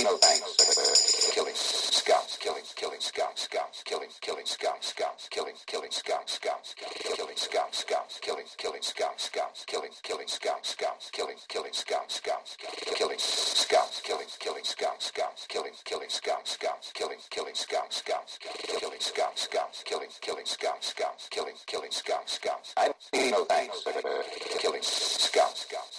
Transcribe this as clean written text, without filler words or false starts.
no thanks for killing scum, killing scum, killing scum, killing scum, killing scum, killing scum, killing scum, killing scum, killing scum, killing scum, killing scum, killing scum, killing scum, killing scum, killing scum. I need no thanks for killing scum.